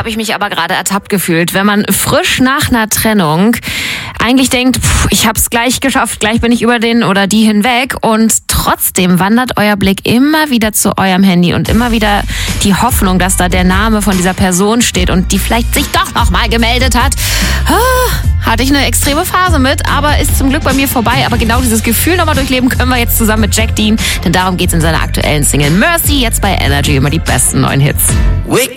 habe ich mich aber gerade ertappt gefühlt, wenn man frisch nach einer Trennung eigentlich denkt, ich hab's gleich geschafft, gleich bin ich über den oder die hinweg und trotzdem wandert euer Blick immer wieder zu eurem Handy und immer wieder die Hoffnung, dass da der Name von dieser Person steht und die vielleicht sich doch noch mal gemeldet hat. Hatte ich eine extreme Phase mit, aber ist zum Glück bei mir vorbei. Aber genau dieses Gefühl nochmal durchleben können wir jetzt zusammen mit Jack Dean, denn darum geht's in seiner aktuellen Single Mercy, jetzt bei Energy, immer die besten neuen Hits. Wake